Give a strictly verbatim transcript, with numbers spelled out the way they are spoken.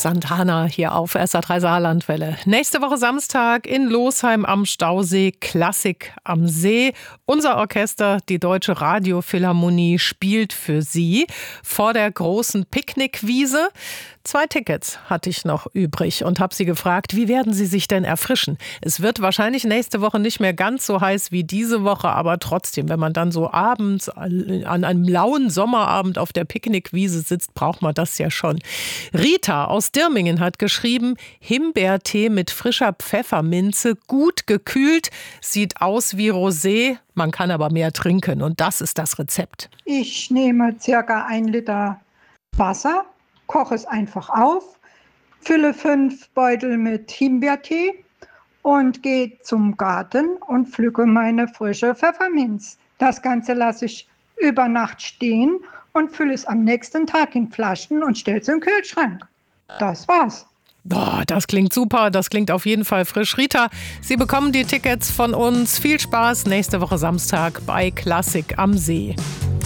Santana hier auf S R drei Saarlandwelle. Nächste Woche Samstag in Losheim am Stausee, Klassik am See. Unser Orchester, die Deutsche Radiophilharmonie, spielt für Sie vor der großen Picknickwiese. Zwei Tickets hatte ich noch übrig und habe Sie gefragt, wie werden Sie sich denn erfrischen? Es wird wahrscheinlich nächste Woche nicht mehr ganz so heiß wie diese Woche, aber trotzdem, wenn man dann so abends an einem lauen Sommerabend auf der Picknickwiese sitzt, braucht man das ja schon. Rita aus Dirmingen hat geschrieben, Himbeertee mit frischer Pfefferminze, gut gekühlt, sieht aus wie Rosé, man kann aber mehr trinken und das ist das Rezept. Ich nehme circa ein Liter Wasser, koche es einfach auf, fülle fünf Beutel mit Himbeertee und gehe zum Garten und pflücke meine frische Pfefferminz. Das Ganze lasse ich über Nacht stehen und fülle es am nächsten Tag in Flaschen und stelle es in den Kühlschrank. Das war's. Oh, das klingt super, das klingt auf jeden Fall frisch. Rita, Sie bekommen die Tickets von uns. Viel Spaß nächste Woche Samstag bei Klassik am See.